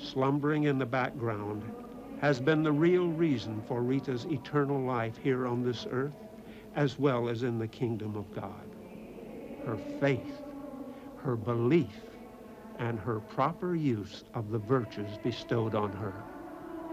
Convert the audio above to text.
slumbering in the background, has been the real reason for Rita's eternal life here on this earth, as well as in the kingdom of God. Her faith, her belief, and her proper use of the virtues bestowed on her.